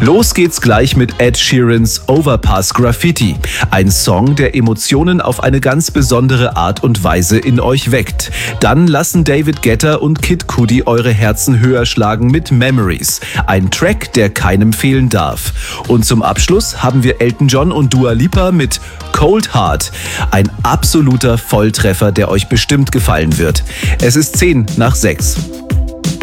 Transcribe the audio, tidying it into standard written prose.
Los geht's gleich mit Ed Sheerans Overpass Graffiti. Ein Song, der Emotionen auf eine ganz besondere Art und Weise in euch weckt. Dann lassen David Guetta und Kid Cudi eure Herzen höher schlagen mit Memories. Ein Track, der keinem fehlen darf. Und zum Abschluss haben wir Elton John und Dua Lipa mit Cold Heart. Ein absoluter Volltreffer, der euch bestimmt gefallen wird. Es ist 10 nach 6.